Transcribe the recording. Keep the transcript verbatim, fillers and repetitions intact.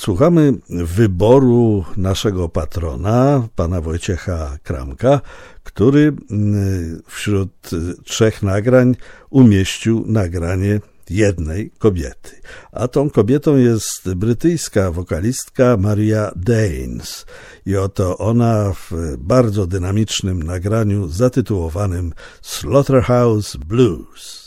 słuchamy wyboru naszego patrona, pana Wojciecha Kramka, który wśród trzech nagrań umieścił nagranie jednej kobiety. A tą kobietą jest brytyjska wokalistka Maria Danes. I oto ona w bardzo dynamicznym nagraniu zatytułowanym Slaughterhouse Blues.